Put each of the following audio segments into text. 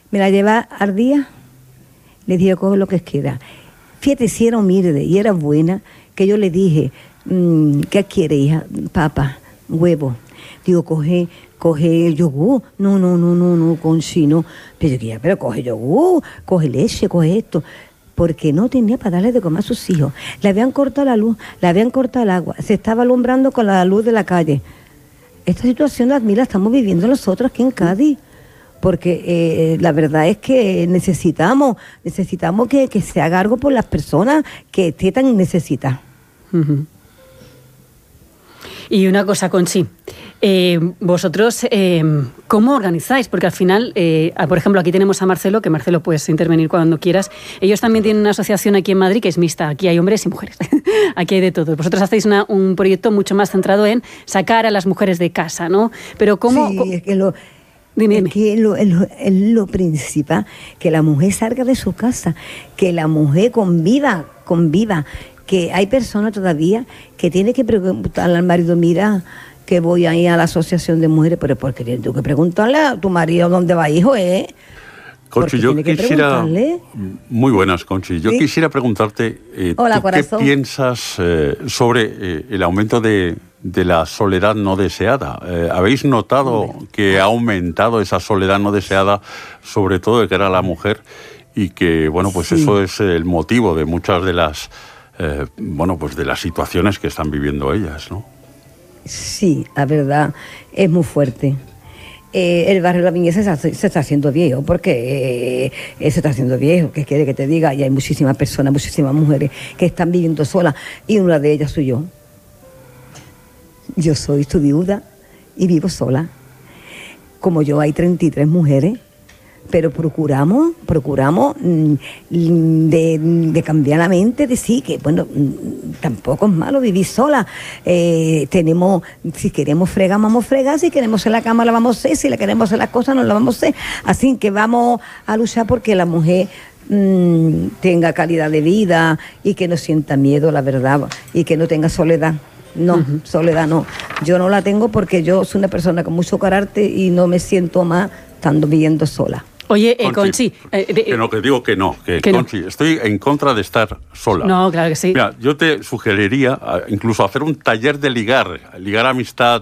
me la lleva al día, le dije, coge lo que quiera. Fíjate, si era humilde y era buena, que yo le dije, ¿qué quiere, hija? Papa, huevo. Digo, coge yogur. No, Conchi, no. Pero coge yogur, coge leche, coge esto. Porque no tenía para darle de comer a sus hijos. Le habían cortado la luz, le habían cortado el agua, se estaba alumbrando con la luz de la calle. Esta situación la estamos viviendo nosotros aquí en Cádiz. Porque la verdad es que necesitamos que se haga algo por las personas que estén tan necesitadas. Uh-huh. Y una cosa, Conchi, vosotros, ¿cómo organizáis? Porque al final, por ejemplo, aquí tenemos a Marcelo, que Marcelo puedes intervenir cuando quieras. Ellos también tienen una asociación aquí en Madrid que es mixta. Aquí hay hombres y mujeres. Aquí hay de todo. Vosotros hacéis un proyecto mucho más centrado en sacar a las mujeres de casa, ¿no? Pero ¿cómo...? Sí, es que Dime. Es que es lo principal, que la mujer salga de su casa, que la mujer conviva, que hay personas todavía que tienen que preguntarle al marido, mira, que voy a ir a la asociación de mujeres, pero porque tienes tú que preguntarle a tu marido dónde va, hijo, Conchi, yo quisiera... Muy buenas, Conchi. Yo quisiera preguntarte, Hola, ¿qué piensas sobre el aumento de la soledad no deseada? ¿Habéis notado que ha aumentado esa soledad no deseada, sobre todo de cara a la mujer, y que, bueno, pues eso es el motivo de muchas de las, pues de las situaciones que están viviendo ellas, ¿no? Sí, la verdad, es muy fuerte. El barrio de la Viñez se está haciendo viejo, porque se está haciendo viejo, ¿qué quiere que te diga? Y hay muchísimas personas, muchísimas mujeres que están viviendo solas, y una de ellas soy yo. Yo soy su viuda y vivo sola. Como yo hay 33 mujeres, pero procuramos de cambiar la mente, de sí, que bueno, tampoco es malo vivir sola. Tenemos, si queremos fregar, vamos a fregar, si queremos hacer la cama, la vamos a hacer, si le queremos hacer las cosas, no la vamos a hacer. Así que vamos a luchar porque la mujer tenga calidad de vida y que no sienta miedo, la verdad, y que no tenga soledad. No, soledad no. Yo no la tengo porque yo soy una persona con mucho carácter y no me siento más estando viviendo sola. Oye, Conchi... que digo que no, Conchi, no. Estoy en contra de estar sola. No, claro que sí. Mira, yo te sugeriría incluso hacer un taller de ligar amistad,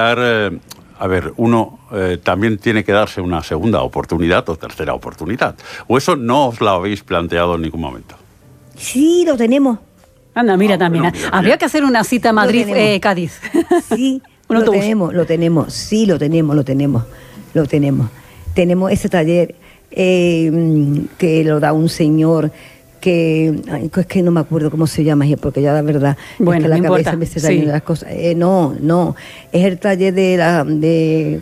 uno también tiene que darse una segunda oportunidad o tercera oportunidad. ¿O eso no os lo habéis planteado en ningún momento? Sí, lo tenemos. Anda, mira también. Bueno, mira. Habría que hacer una cita Madrid-Cádiz. Sí, lo tenemos. Sí, lo tenemos. Tenemos ese taller que lo da un señor que es que no me acuerdo cómo se llama, porque ya la verdad bueno, es que la no cabeza importa. me está saliendo las cosas. No, es el taller de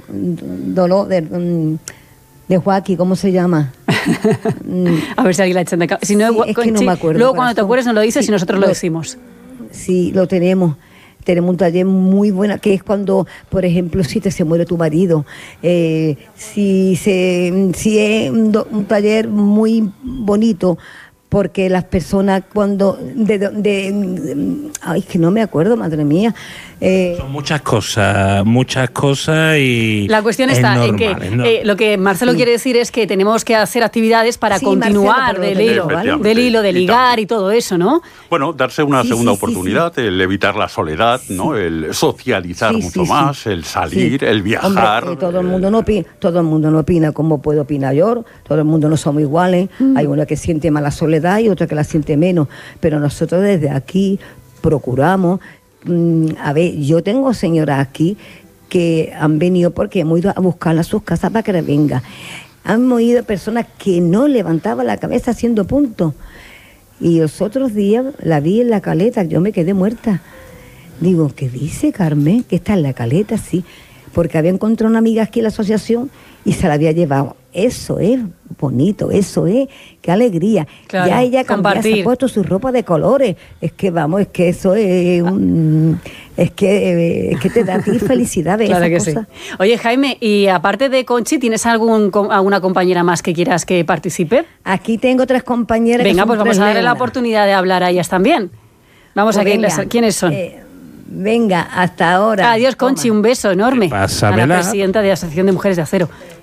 Joaquín, ¿cómo se llama? A ver si alguien la echa de cabeza. Si no, es que no me acuerdo. Luego cuando te acuerdes nos lo dices y nosotros lo decimos. Sí, lo tenemos. Tenemos un taller muy bueno, que es cuando, por ejemplo, si se muere tu marido, si es un taller muy bonito, porque las personas cuando ay, que no me acuerdo, madre mía. Son muchas cosas y la cuestión está en que lo que Marcelo quiere decir es que tenemos que hacer actividades para continuar Marcelo, del hilo de ligar y todo eso, ¿no? Bueno, darse una segunda oportunidad, el evitar la soledad, ¿no? El socializar mucho más, el salir, el viajar. Hombre, todo el mundo no opina como puedo opinar yo, todo el mundo no somos iguales, hay una que siente más la soledad y otra que la siente menos, pero nosotros desde aquí procuramos. Yo tengo señoras aquí que han venido porque hemos ido a buscarla a sus casas para que venga. Han ido personas que no levantaban la cabeza haciendo puntos. Y los otros días la vi en la caleta, yo me quedé muerta. Digo, ¿qué dice Carmen? Que está en la caleta, sí. Porque había encontrado una amiga aquí en la asociación y se la había llevado. Eso es bonito, eso es, qué alegría. Claro, ya ella se ha puesto su ropa de colores. Es que vamos, es que eso es es que te da a ti felicidad de claro esa que cosa. Sí. Oye, Jaime, y aparte de Conchi, ¿tienes alguna compañera más que quieras que participe? Aquí tengo 3 compañeras. Venga, que pues vamos a darle la oportunidad de hablar a ellas también. Vamos a ver quiénes son. Venga, hasta ahora. Adiós, Conchi, un beso enorme. Pásamela. A la presidenta de la Asociación de Mujeres de Acero.